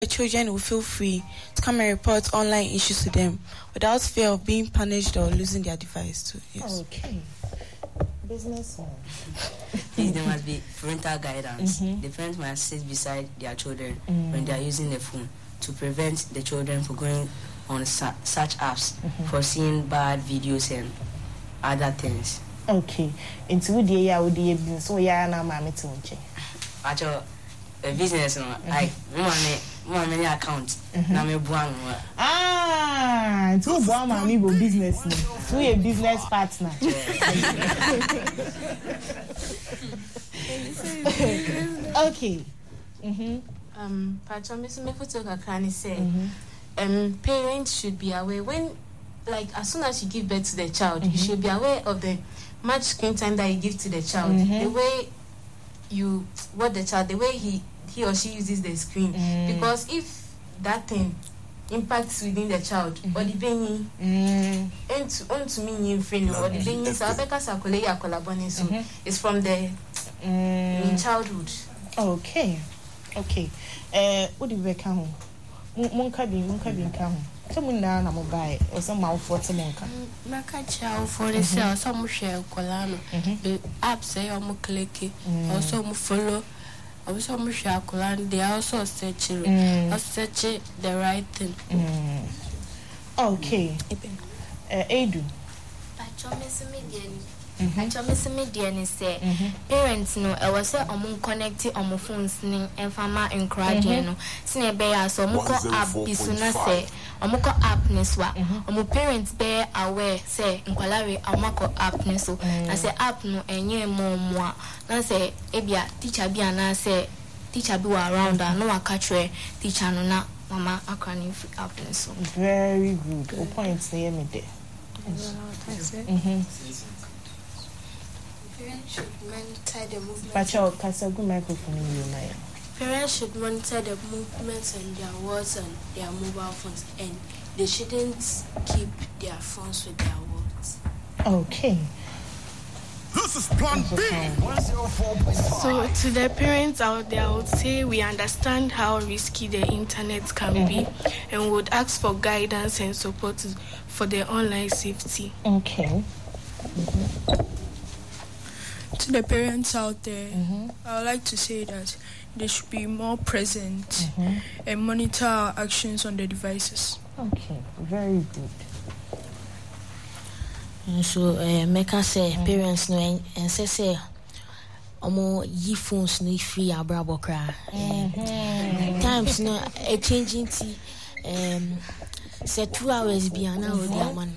the children will feel free to come and report online issues to them without fear of being punished or losing their device too. Yes. Okay. Business. There must be parental guidance. The parents must sit beside their children when they are using the phone to prevent the children from going on such apps for seeing bad videos and other things. Okay. Into the year with the business, so yeah, na mama to unche. Actually, a business no, many account. Na me buang. Two buang mami go business no. So a business partner. Okay. Pacho, Miss Mefutoka can say, parents should be aware when, like, as soon as you give birth to the child, you should be aware of the much screen time that you give to the child, the way you the child, the way he or she uses the screen, because if that thing impacts within the child, or the baby, and to me, in friend, or the baby, so I better circulate your collaboration. So it's from the in childhood. Okay. What do you count? Monka bin count. Someone now na mobile or some mouth for some monka. Maka chow for the cell, some share colano. The app say I'm clicky, also follow. Also, I'm share colano. They also search the right thing. Okay. Edu. Miss Median say parents no I was say connected on my phones and farmer encouraging no sine be so moko app bisuna say omoko app ne so omo parents be aware say nkwalare amako app ne so na say app no enye mo na say ebia teacher bi ana say teacher bi wa around no waka try teacher no na mama akran free app ne so. Very good. O point say me there. Parents should monitor the movement. Pacho, cast a good microphone in your mind. Parents should monitor the movements on their words and their mobile phones, and they shouldn't keep their phones with their words. Okay. This is Plan B. So, to the parents out there, I would say we understand how risky the internet can be, and would ask for guidance and support for their online safety. Okay. To the parents out there, I would like to say that they should be more present and monitor our actions on the devices. Okay, very good. So, make us say parents no and say omo yi phones no free abrabo kra. Times no a changing tea say 2 hours be an hour the man.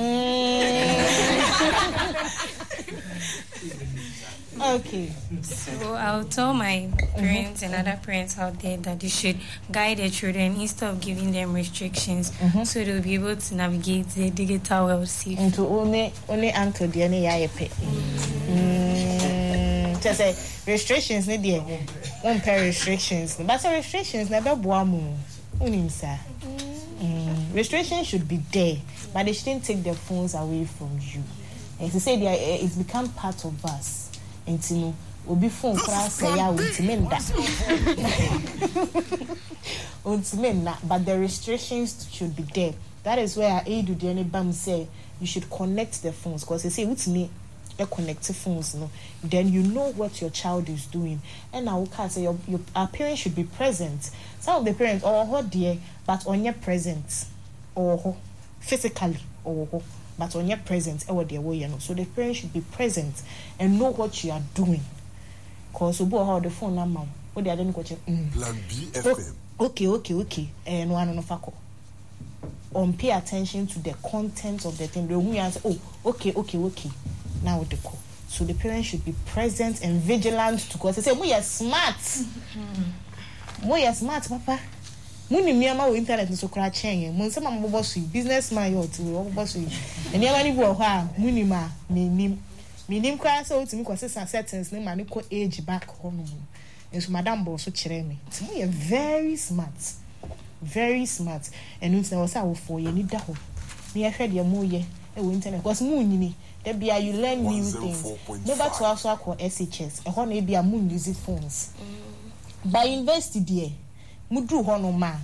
Okay. So I'll tell my parents and other parents out there that they should guide their children instead of giving them restrictions, so they'll be able to navigate the digital world safely. Into only until the any yape. Just say restrictions need there. One pair restrictions, but some restrictions never boamu. Unimsa. Restrictions should be there, but they shouldn't take their phones away from you. And to say it's become part of us. And you know, will be phone class say ya with men that. But the restrictions should be there. That is where I do the bam say you should connect the phones, because they say with me a connected phones, no, then you know what your child is doing. And now can say our parents should be present. Some of the parents dear, but on your presence or physically or but on your presence, so the parents should be present and know what you are doing. Because we how the phone number, what they are doing. Plan B FM. Okay. And one of pay attention to the content of the thing. They answer, okay. Now the call. So the parents should be present and vigilant because they say we are smart. We are smart, Papa. Muni miama wo internet so kra chen mun se mama bobo businessman yo ti wo bobo so eni ama ni bo ho a muni ma menim kra se o ti mi kwase settings ne ma ne ko age back home enso madam bo so kire me ti we are very smart and unse wo sa wo for ye ni da ho me hwe de mo ye e wo internet because muni ni there be you learn new things never to also akọ SHS e ho na e be a mun use phones by university there mudu ho no ma